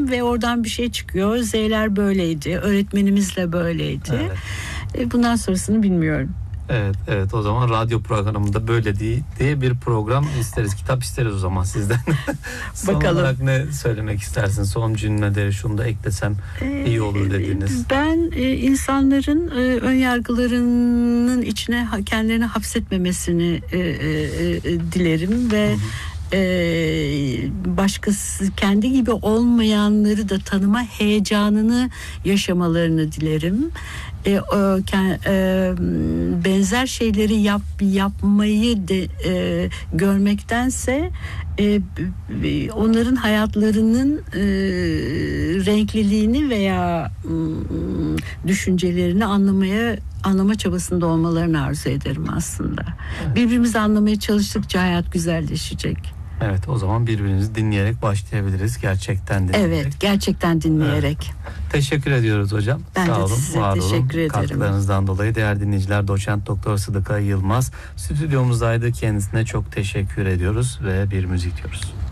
diyorum ve oradan bir şey çıkıyor. Z'ler böyleydi, öğretmenimizle böyleydi. Evet. Bundan sonrasını bilmiyorum. Evet, o zaman radyo programında böyle diye bir program isteriz. Kitap isteriz o zaman sizden. Son Bakalım. olarak ne söylemek istersin? Son cümlede şunu da eklesem iyi olur dediğiniz. Ben insanların ön yargılarının içine kendilerini hapsetmemesini dilerim ve başkası kendi gibi olmayanları da tanıma heyecanını yaşamalarını dilerim. Benzer şeyleri yapmayı görmektense onların hayatlarının renkliliğini veya düşüncelerini anlama çabasında olmalarını arzu ederim aslında. Evet. Birbirimizi anlamaya çalıştıkça hayat güzelleşecek. Evet, o zaman birbirimizi dinleyerek başlayabiliriz. Gerçekten dinleyerek. Evet, gerçekten dinleyerek. Evet. Teşekkür ediyoruz hocam. Ben Sağ de olun, size var teşekkür olun. ederim. Katkılarınızdan dolayı değerli dinleyiciler, Doçent Doktor Sıdıka Yılmaz stüdyomuzdaydı. Kendisine çok teşekkür ediyoruz ve bir müzik diyoruz.